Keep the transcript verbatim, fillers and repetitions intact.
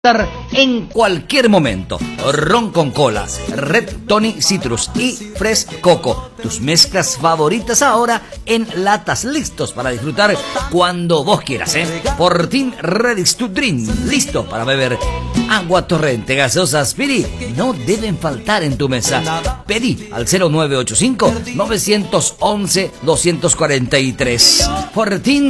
en cualquier momento. Ron con cola, Red Tonic Citrus y Fresh Coco. Tus mezclas favoritas ahora en latas, listos para disfrutar cuando vos quieras, ¿eh? Fortin Ready to Drink, listo para beber. Agua torrente, gaseosas Piri, no deben faltar en tu mesa. Pedí al cero nueve ocho cinco, nueve uno uno, dos cuatro tres. Fortin